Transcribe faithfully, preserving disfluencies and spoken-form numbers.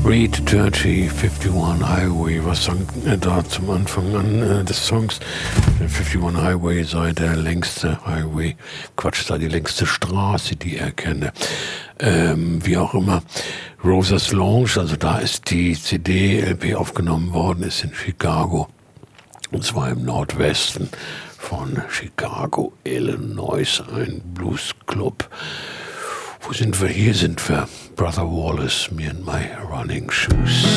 Reed Dirty, fifty-one Highway, was sang er da zum Anfang an äh, des Songs? Der fifty-one Highway sei der längste Highway, Quatsch, sei die längste Straße, die er kenne. Ähm, wie auch immer. Rosas Lounge, also da ist die C D, L P aufgenommen worden, ist in Chicago. Und zwar im Nordwesten von Chicago, Illinois, ein Bluesclub. Wo sind wir? Hier sind wir. Brother Wallace, Me and My Running Shoes.